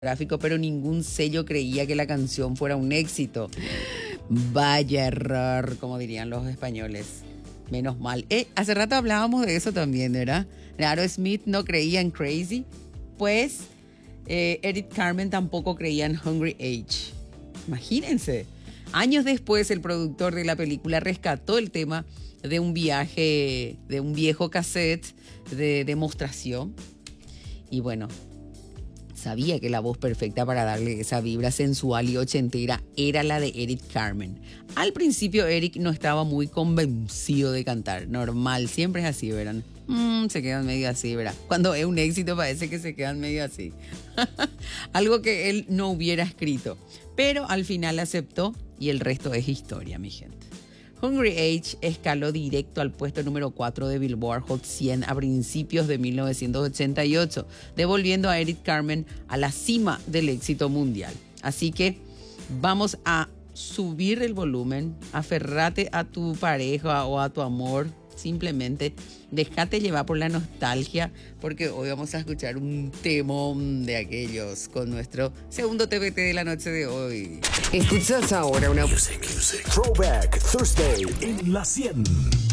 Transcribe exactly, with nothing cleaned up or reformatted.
gráfico, pero ningún sello creía que la canción fuera un éxito. Vaya error, como dirían los españoles. Menos mal. Eh, hace rato hablábamos de eso también, ¿verdad? Aerosmith no creía en Crazy, pues eh, Eric Carmen tampoco creía en Hungry Age. Imagínense. Años después, el productor de la película rescató el tema de un viaje, de un viejo cassette de demostración. Y bueno, sabía que la voz perfecta para darle esa vibra sensual y ochentera era la de Eric Carmen. Al principio Eric no estaba muy convencido de cantar. Normal, siempre es así, ¿verdad? Mm, se quedan medio así, ¿verdad? Cuando es un éxito parece que se quedan medio así. Algo que él no hubiera escrito. Pero al final aceptó y el resto es historia, mi gente. Hungry Age escaló directo al puesto número cuatro de Billboard Hot cien a principios de mil novecientos ochenta y ocho, devolviendo a Eric Carmen a la cima del éxito mundial. Así que vamos a subir el volumen, aferrate a tu pareja o a tu amor, simplemente déjate llevar por la nostalgia, porque hoy vamos a escuchar un temón de aquellos con nuestro segundo T B T de la noche de hoy. Escuchas ahora una Music, music. Throwback Thursday en La cien.